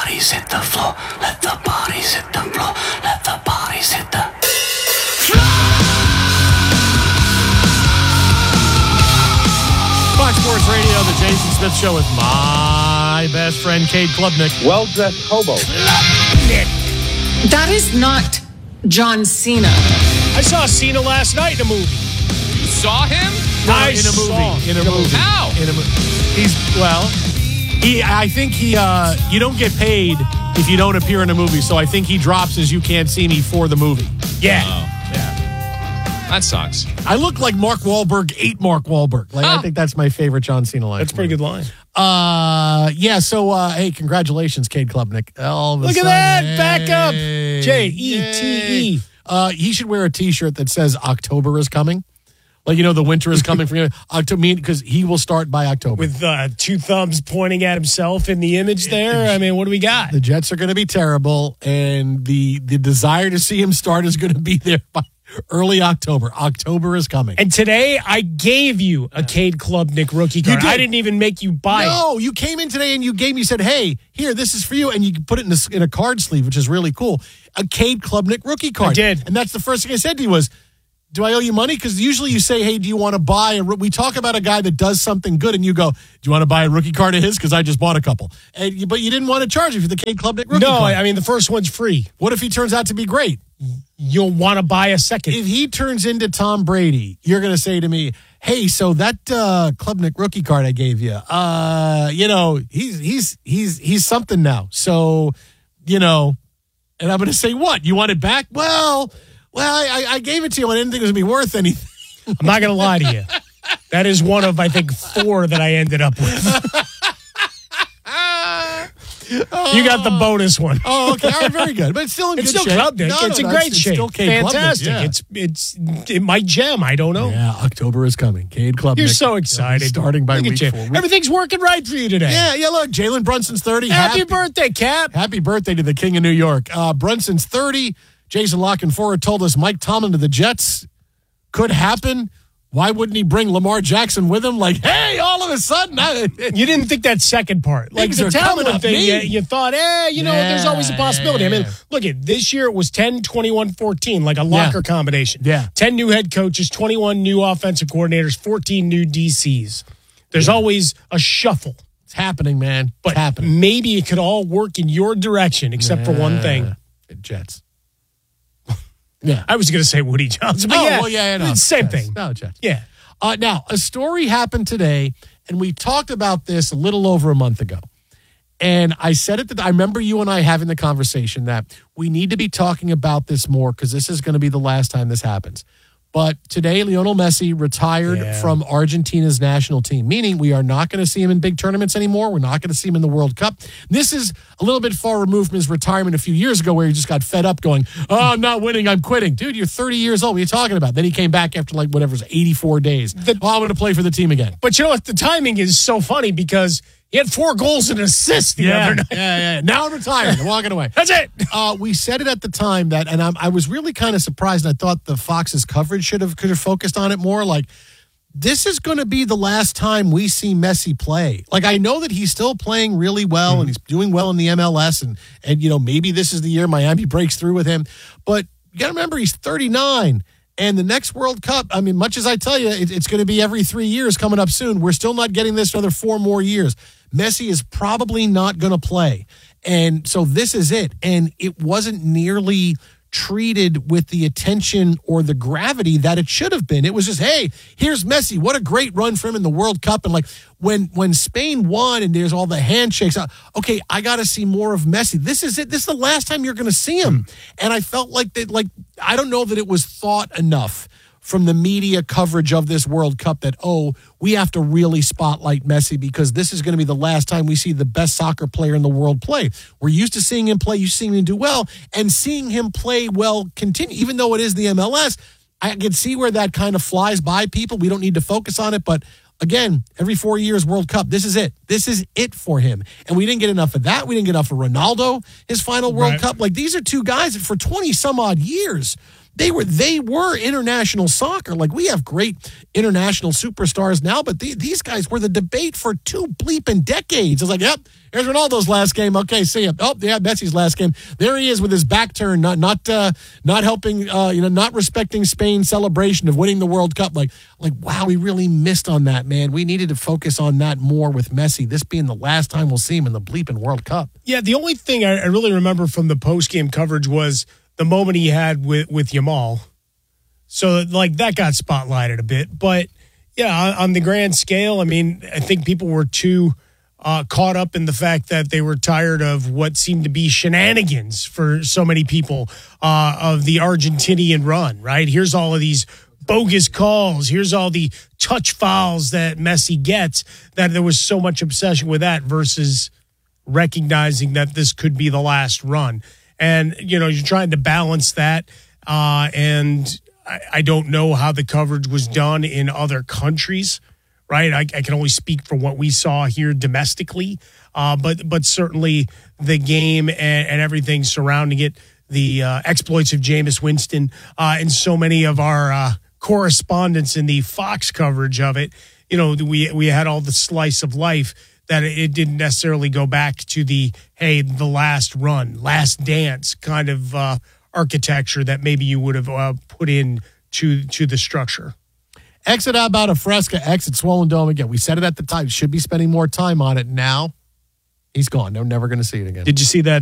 bodies hit the floor. Let the bodies hit the floor. Let the bodies hit the Fox Sports Radio, the Jason Smith Show with my best friend, Cade Klubnik. Well-dressed hobo. That is not John Cena. I saw Cena last night in a movie. You saw him? I in a movie. saw In a movie. How? In a movie. I think you don't get paid if you don't appear in a movie, so I think he drops as You Can't See Me for the movie. Yeah. That sucks. I look like Mark Wahlberg ate Mark Wahlberg. I think that's my favorite John Cena line. That's a pretty good line. Hey, congratulations, Cade Klubnik. Look at that. Back up. J-E-T-E. He should wear a T-shirt that says October is coming. The winter is coming for you. October, because he will start by October. With two thumbs pointing at himself in the image there. I mean, what do we got? The Jets are going to be terrible, and the desire to see him start is going to be there by early October. October is coming. And today, I gave you a Cade Klubnik rookie card. I didn't even make you buy it. No, you came in today and you said, hey, here, this is for you. And you put it in a card sleeve, which is really cool. A Cade Klubnik rookie card. I did. And that's the first thing I said to you was, do I owe you money? Because usually you say, hey, do you want to buy we talk about a guy that does something good, and you go, do you want to buy a rookie card of his? Because I just bought a couple. But you didn't want to charge me for the Cade Klubnik rookie card. No, I mean, the first one's free. What if he turns out to be great? You'll want to buy a second. If he turns into Tom Brady, you're going to say to me, hey, so that Klubnik rookie card I gave you, he's something now. So, and I'm going to say, what? You want it back? Well, I gave it to you. I didn't think it was going to be worth anything. I'm not going to lie to you. That is one of, I think, 4 that I ended up with. You got the bonus one. Oh, okay. All right, very good. But it's still in good shape. It's still Klubnik. It's in great shape. Still Cade Fantastic. Klubnik, It might gem. I don't know. Yeah, October is coming. Cade Klubnik. You're so excited. Starting by week 4. Everything's working right for you today. Yeah, look, Jalen Brunson's 30. Happy birthday, Cap. Happy birthday to the King of New York. Brunson's 30. Jason Lockenfora told us Mike Tomlin to the Jets could happen. Why wouldn't he bring Lamar Jackson with him? Hey, all of a sudden. You didn't think that second part. The Tomlin thing, you thought, there's always a possibility. I mean, look at this year it was 10, 21, 14, like a locker combination. Yeah. 10 new head coaches, 21 new offensive coordinators, 14 new DCs. There's always a shuffle. It's happening, man. But it's happening. Maybe it could all work in your direction except for one thing. Jets. Yeah, I was going to say Woody Johnson. But same thing. No, Jets. Yeah. Now, a story happened today, and we talked about this a little over a month ago. And I said it. I remember you and I having the conversation that we need to be talking about this more because this is going to be the last time this happens. But today, Lionel Messi retired from Argentina's national team, meaning we are not going to see him in big tournaments anymore. We're not going to see him in the World Cup. This is a little bit far removed from his retirement a few years ago where he just got fed up going, I'm not winning, I'm quitting. Dude, you're 30 years old. What are you talking about? Then he came back after 84 days. I'm going to play for the team again. But you know what? The timing is so funny because he had 4 goals and assists the other night. Yeah. Now I'm retired. I'm walking away. That's it. We said it at the time that, and I was really kind of surprised. And I thought the Fox's coverage could have focused on it more. This is going to be the last time we see Messi play. I know that he's still playing really well and he's doing well in the MLS. And maybe this is the year Miami breaks through with him. But you got to remember, he's 39. And the next World Cup, I mean, much as I tell you, it's going to be every 3 years coming up soon. We're still not getting this another 4 more years. Messi is probably not going to play. And so this is it. And it wasn't nearly treated with the attention or the gravity that it should have been. It was just, hey, here's Messi. What a great run for him in the World Cup. And when Spain won and there's all the handshakes, okay, I got to see more of Messi. This is it. This is the last time you're going to see him. And I felt I don't know that it was thought enough from the media coverage of this World Cup that, we have to really spotlight Messi because this is going to be the last time we see the best soccer player in the world play. We're used to seeing him play, seeing him do well, and seeing him play well continue, even though it is the MLS. I can see where that kind of flies by people. We don't need to focus on it, but again, every 4 years World Cup, this is it. This is it for him. And we didn't get enough of that. We didn't get enough of Ronaldo, his final World Cup. These are 2 guys that for 20 some odd years, They were international soccer. Like, we have great international superstars now, but these guys were the debate for 2 bleeping decades. It's like, yep, here's Ronaldo's last game. Okay, see ya. Oh, yeah, Messi's last game. There he is with his back turned, not helping, not respecting Spain's celebration of winning the World Cup. Like, wow, we really missed on that, man. We needed to focus on that more with Messi. This being the last time we'll see him in the bleeping World Cup. Yeah, the only thing I really remember from the post-game coverage was the moment he had with Yamal. So, like, that got spotlighted a bit. But, yeah, on the grand scale, I mean, I think people were too caught up in the fact that they were tired of what seemed to be shenanigans for so many people of the Argentinian run, right? Here's all of these bogus calls. Here's all the touch fouls that Messi gets, that there was so much obsession with that versus recognizing that this could be the last run. And, you're trying to balance that. And I don't know how the coverage was done in other countries, right? I can only speak for what we saw here domestically. But certainly the game and everything surrounding it, the exploits of Jameis Winston, and so many of our correspondents in the Fox coverage of it, we had all the slice of life that it didn't necessarily go back to the last run, last dance kind of architecture that maybe you would have put in to the structure. Exit about a Fresca, exit Swollen Dome again. We said it at the time. Should be spending more time on it now. He's gone. They're never going to see it again. Did you see that